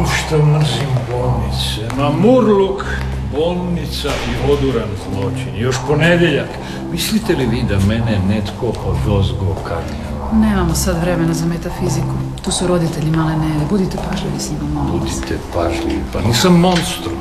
Što mrzim bolnice. Mamurluk, bolnica i oduran zločin. Još ponedjeljak. Mislite li vi da mene netko odozgo kažnjava? Nemamo sad vremena za metafiziku. Tu su roditelji male Neve. Budite pažljivi s njima, molim vas. Budite pažljivi, pa nisam monstrum.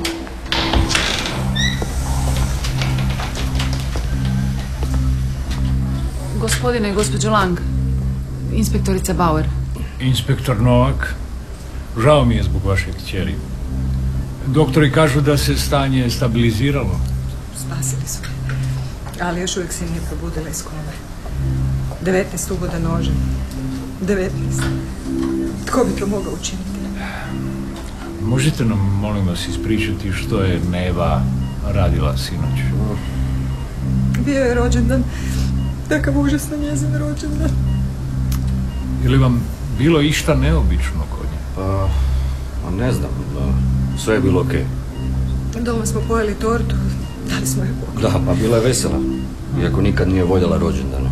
Gospodine i gospođo Lang, inspektorica Bauer. Inspektor Novak, žao mi je zbog vaše kćeri. Doktori kažu da se stanje stabiliziralo. Spasili su me, ali još uvijek se nije probudila iz kome. 19 uboda nožem. 19. Tko bi to mogao učiniti? Možete nam, molim vas, ispričati što je Neva radila sinoć? Bio je rođendan. Takav užasno njezin rođendan. Je li vam bilo išta neobično kod nje? Pa ne znam, sve je bilo okej. Doma smo pojeli tortu, dali smo je poklon. Da, pa bila je vesela, iako nikad nije voljela rođendana.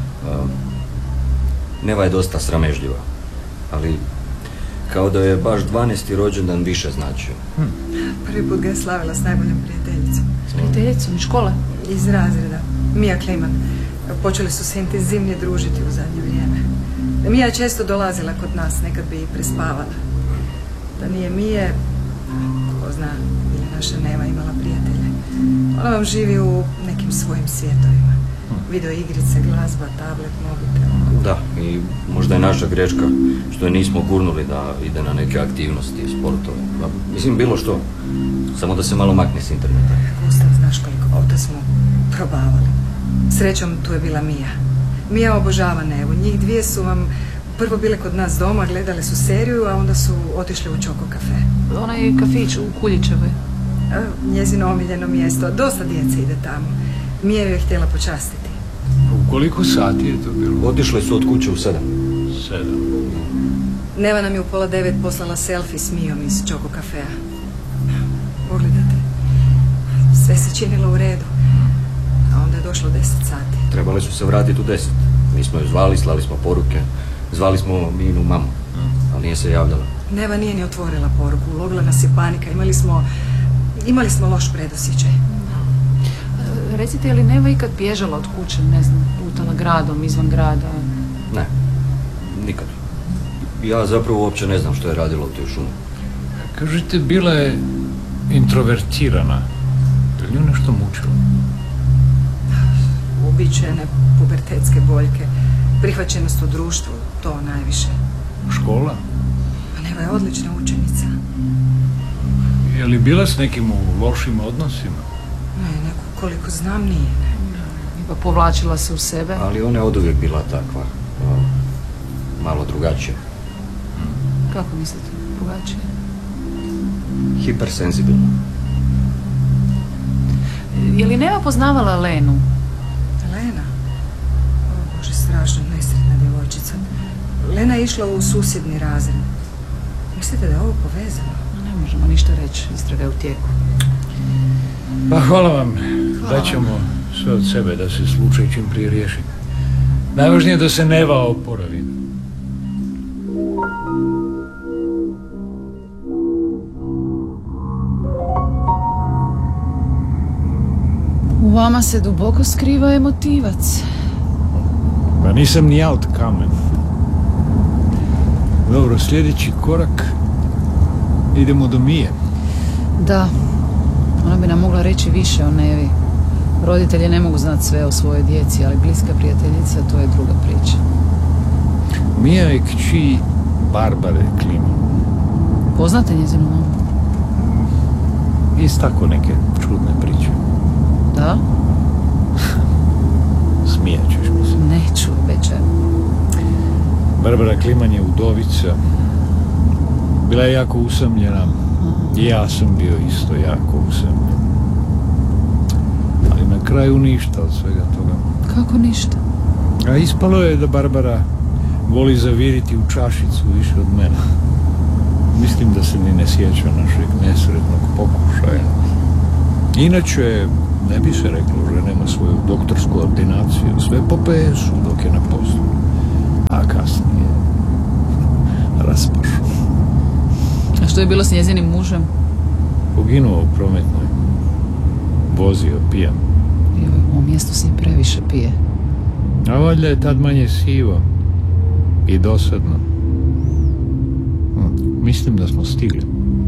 Neva je dosta sramežljiva, ali kao da je baš 12. rođendan više značio. Prvi put ga je slavila s najboljom prijateljicom. S prijateljicom iz škole? Iz razreda. Mija Kliman. Počeli su se intenzivnije družiti u zadnje vrijeme. Mija je često dolazila kod nas, nekad bi i prespavala. Da nije Mije, ko zna, ili naša Neva imala prijatelje. Ona vam živi u nekim svojim svijetovima. Video igrice, glazba, tablet, mobitel. Da, i možda je naša greška što je nismo gurnuli da ide na neke aktivnosti, sportove. Mislim, bilo što. Samo da se malo makne s interneta. Gustav, znaš koliko puta smo probavali. Srećom, tu je bila Mija. Mija obožava Nevu. Njih dvije su vam prvo bile kod nas doma, gledale su seriju, a onda su otišli u Čoko kafe. Onaj kafić u Kuljičevoj. Njezino omiljeno mjesto. Dosta djece ide tamo. Mija ju je htjela počastiti. U koliko sati je to bilo? Otišli su od kuće u 7. 7. Neva nam je u 8:30 poslala selfie s Mijom iz Čoko kafea. Pogledajte. Sve se činilo u redu. A onda je došlo 10 sati. Trebali su se vratiti u 10. Mi smo ju zvali, slali smo poruke. Zvali smo Mijinu mamu, ali nije se javljala. Neva nije ni otvorila poruku. Ulovila nas je panika. Imali smo loš predosjećaj. Recite, je li Neva ikad bježala od kuće, ne znam, lutala gradom, izvan grada? Ne, nikad. Ja zapravo uopće ne znam što je radila u toj šumi. Kažete, bila je introvertirana. Je li nju nešto mučilo? Uobičajene pubertetske boljke, prihvaćenost u društvu, to najviše. Škola? Pa Neva je odlična učenica. Je li bila s nekim u lošim odnosima? Ne, koliko znam nije. Pa povlačila se u sebe. Ali ona je oduvijek bila takva, malo drugačija. Kako mislite, drugačije? Hipersenzibilna. Je li Neva poznavala Lenu? Lena? O Bože, strašno nesretna djevojčica. Lena je išla u susjedni razred. Mislite da je ovo povezano? Ne možemo ništa reći, istraga je u tijeku. Pa hvala vam. Daćemo sve od sebe da se slučaj čim prije riješi. Najvažnije je da se Neva oporavi. U vama se duboko skriva emotivac. Pa nisam ni ja od kamen. Dobro, sljedeći korak. Idemo do Mije. Da, ona bi nam mogla reći više o Nevi. Roditelji ne mogu znati sve o svojoj djeci, ali bliska prijateljica, to je druga priča. Mija je kći Barbare Kliman. Poznate njezinu mamu? Iz tako neke čudne priče. Da? Smijat ćeš mi se. Neću, obećajem. Barbara Kliman je udovica. Bila je jako usamljena. I ja sam bio isto jako usamljen. Ali na kraju ništa od svega toga. Kako ništa? A ispalo je da Barbara voli zaviriti u čašicu više od mene. Mislim da se ni ne sjeća našeg nesretnog pokušaja. Inače, ne bi se reklo, že nema svoju doktorsku ordinaciju. Sve po PS-u dok je na poslu. A kasnije raspašu. A što je bilo s njezinim mužem? Poginuo u prometnoj. Vozio pijan. U mjestu se i previše pije. A valjda je tad manje sivo. I dosadno. Mislim da smo stigli.